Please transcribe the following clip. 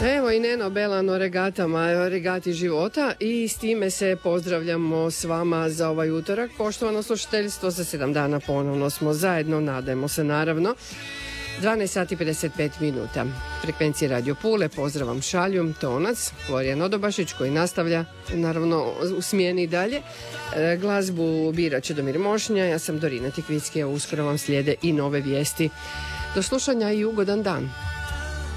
Evo i Neno Belano regatama, regati života i s time se pozdravljamo s vama za ovaj utorak. Poštovano slušateljstvo, za 7 dana ponovno smo zajedno, nadajmo se naravno. 12 sati 55 minuta. Frekvencije Radio Pule, pozdrav vam šalju Tonac, Florijan Odobašić koji nastavlja naravno u smjeni dalje. Glazbu bira Čedomir Mošnja, ja sam Dorina Tikvicki, a uskoro vam slijede i nove vijesti. Do slušanja i ugodan dan.